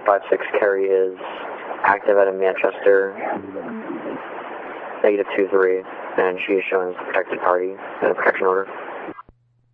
56 Kerry is active out of Manchester, -23, and she is shown as a protected party in a protection order.